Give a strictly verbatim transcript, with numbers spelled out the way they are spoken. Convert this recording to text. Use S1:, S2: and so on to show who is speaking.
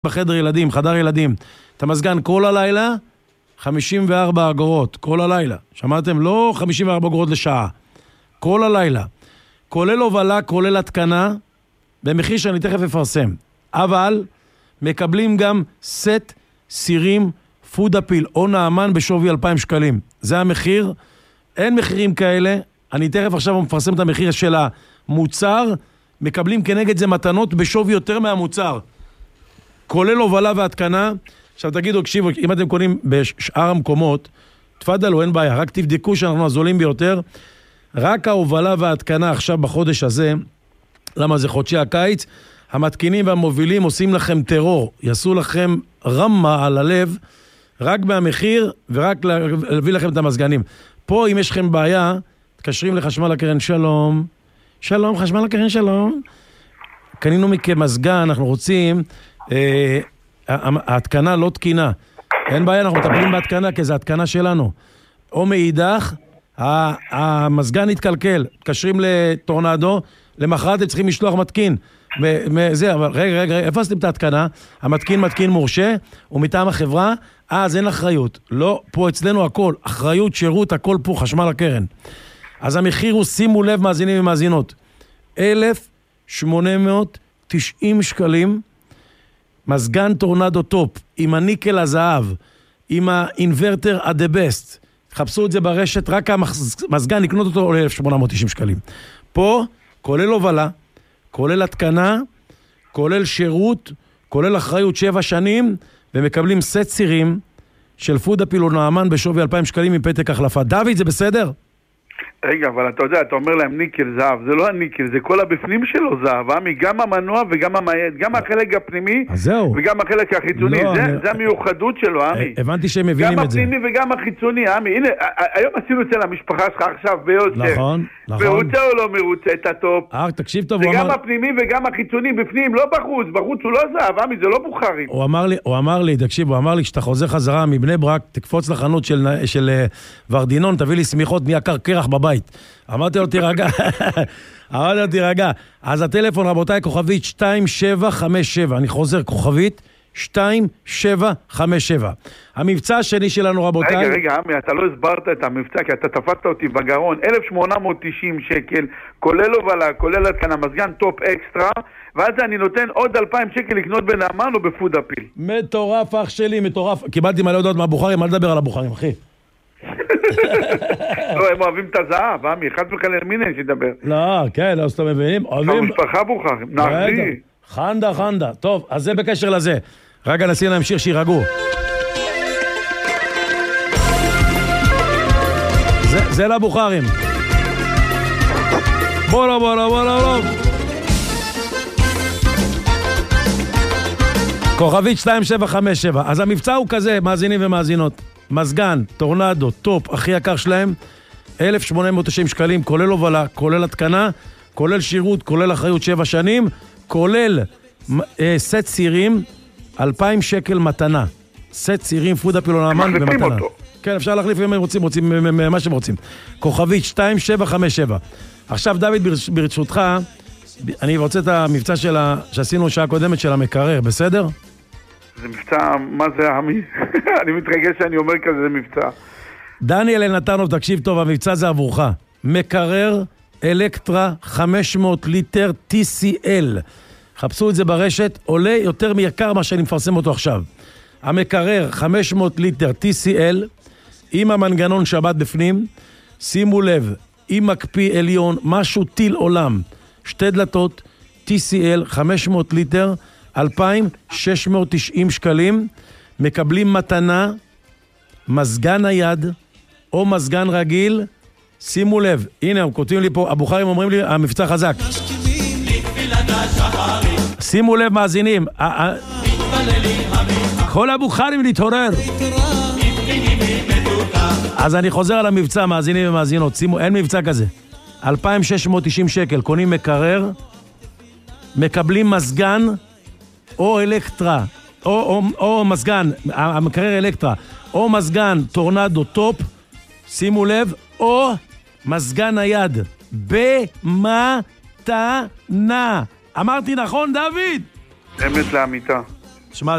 S1: בחדר ילדים, חדר ילדים, את המזגן כל הלילה, חמישים וארבע אגורות, כל הלילה. שמעתם? לא חמישים וארבע אגורות לשעה. כל הלילה. כולל הובלה, כולל התקנה, במחיר שאני תכף אפרסם. אבל מקבלים גם סט סירים פוד אפיל או נאמן בשווי אלפיים שקלים. זה המחיר. אין מחירים כאלה. אני תכף עכשיו מפרסם את המחיר של המוצר. מקבלים כנגד זה מתנות בשווי יותר מהמוצר. כולל הובלה והתקנה. עכשיו תגידו, קשיבו, אם אתם קונים בשאר המקומות, תפדלו, אין בעיה, רק תבדקו שאנחנו הזולים ביותר. רק ההובלה וההתקנה עכשיו בחודש הזה, למה זה חודשי הקיץ, המתקינים והמובילים עושים לכם טרור, יעשו לכם רמה על הלב, רק מהמחיר ורק להביא לכם את המזגנים. פה אם יש לכם בעיה, תקשרים לחשמל הקרן, שלום, שלום, חשמל הקרן, שלום. קנינו מכם מזגן, אנחנו רוצים, אה, ההתקנה לא תקינה. אין בעיה, אנחנו מטפלים בהתקנה, כי זה התקנה שלנו. או מאידך, המזגן התקלקל, תקשרים לטורנדו, למחרת הם צריכים לשלוח מתקין. זה, אבל רגע, רגע, איפה עשיתם את ההתקנה? המתקין מתקין מורשה, ומטעם החברה, אז אין אחריות. לא, פה אצלנו הכל, אחריות, שירות, הכל פה, חשמל הקרן. אז המחיר הוא, שימו לב, מאזינים ומאזינות, אלף שמונה מאות תשעים שקלים, מזגן טורנדו טופ, עם הניקל הזהב, עם האינברטר עד הבסט. תחפשו את זה ברשת, רק המזגן, לקנות אותו עולה אלף שמונה מאות תשעים שקלים. פה, כולל הובלה, כולל התקנה, כולל שירות, כולל אחריות שבע שנים, ומקבלים סט צירים של פוד אפיל או נאמן בשווי אלפיים שקלים עם פתק החלפה. דוד, זה בסדר?
S2: רגע, אבל אתה יודע, אתה אומר להם ניקל זהב, זה לא הניקל, זה כל הבפנים שלו זהב, עמי, גם המנוע וגם המייד, גם החלק הפנימי וגם החלק החיצוני,
S1: לא,
S2: זה,
S1: אני...
S2: זה המיוחדות שלו, עמי.
S1: הבנתי שהם מבינים את זה.
S2: גם הפנימי וגם החיצוני, עמי. הנה, היום עשינו אצל המשפחה שלך עכשיו ביותר.
S1: נכון, נכון.
S2: מרוצה או לא מרוצה, את הטופ.
S1: אה, תקשיב טוב,
S2: זה
S1: הוא
S2: גם
S1: אמר...
S2: הפנימי וגם החיצוני בפנים, לא בחוץ, בחוץ הוא לא זהב, עמי, זה לא בוכרים.
S1: הוא אמר לי, הוא אמר לי, תקשיב, הוא אמר לי, כשאתה חוזר חזרה מבני ברק, תקפוץ לחנות של, של ורדינון, תביא לי סמיכות, נהיה קרח בבית. אמרתי לו, תירגע. אמרתי לו, תירגע. אז הטלפון, רבותיי, כוכבית שתיים שבע חמש שבע. אני חוזר, כוכבית שתיים שבע חמש שבע. המבצע השני שלנו, רבותיי...
S2: רגע, רגע, עמי, אתה לא הסברת את המבצע, כי אתה תפסת אותי בגרון. אלף שמונה מאות תשעים שקל, כולל הובלה, כולל התקנה, מזגן טופ אקסטרה, ואז אני נותן עוד אלפיים שקל לקנות בנאמן או בפוד אפיל.
S1: מטורף, אח שלי, מטורף. קיבלתי מלא הודעות מהבוכרים, מה לדבר על הבוכרים, אחי?
S2: לא, הם אוהבים את הזהב, עמי, אחד בכלל מיני שידבר.
S1: לא, כן, לא סתם מבינים.
S2: המשפחה בוכרים, נחזי.
S1: חנדה, חנדה. טוב, אז זה בקשר לזה. רגע, נסים להמשיך שירגעו. זה, זה לבוכרים. בולו, בולו, בולו, בולו. כוכבית שתיים שבע חמש שבע. אז המבצע הוא כזה, מאזינים ומאזינות. מזגן, טורנדו, טופ, הכי יקר שלהם, אלף שמונה מאות תשעים שקלים, כולל הובלה, כולל התקנה, כולל שירות, כולל אחריות שבע שנים, כולל אה, סט צירים, אלפיים שקל מתנה. סט צירים, פוד אפיל או נאמן במתנה. אותו. כן, אפשר להחליף אם הם רוצים, רוצים מה שהם רוצים. כוכבית שתיים שבע חמש שבע. עכשיו, דוד, ברשותך, אני רוצה את המבצע שלה, שעשינו שעה קודמת של המקרר, בסדר?
S2: זה מבצע, מה זה עמי? אני מתרגש שאני אומר כזה, זה מבצע.
S1: דניאל אלנתנוב, תקשיב טוב, המבצע זה עבורך. מקרר אלקטרה חמש מאות ליטר טי סי אל. חפשו את זה ברשת, עולה יותר מיקר מה שאני מפרסם אותו עכשיו. המקרר חמש מאות ליטר טי סי אל, עם המנגנון שבת בפנים, שימו לב, עם מקפיא עליון, משהו טיל עולם, שתי דלתות, טי סי אל, חמש מאות ליטר, אלפיים שש מאות תשעים שקלים, מקבלים מתנה, מזגן נייד, או מזגן רגיל, שימו לב, הנה, הם כותבים לי פה, הבוכרים אומרים לי, המבצע חזק. שימו לב, מאזינים, כל הבוכרים להתעורר. אז אני חוזר על המבצע, מאזינים ומאזינות, שימו, אין מבצע כזה. אלפיים שש מאות תשעים שקל, קונים מקרר, מקבלים מזגן, או אלקטרה, או, או, או מזגן, המקרר אלקטרה, או מזגן טורנדו טופ, שימו לב, או מזגן נייד, במתנה. אמרתי נכון, דוד?
S2: אמת לאמיתה.
S1: שמע,